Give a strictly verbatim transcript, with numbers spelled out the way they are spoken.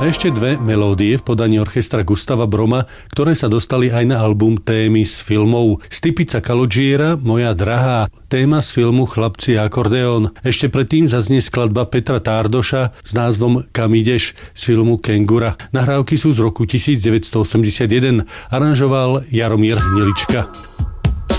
A ešte dve melódie v podaní orchestra Gustava Broma, ktoré sa dostali aj na album témy z filmov. Stipica Kalodžiera, Moja drahá, téma z filmu Chlapci a akordeón. Ešte predtým zaznie skladba Petra Tárdoša s názvom Kam ideš z filmu Kengura. Nahrávky sú z roku devätnásť osemdesiatjeden, aranžoval Jaromír Hnilička.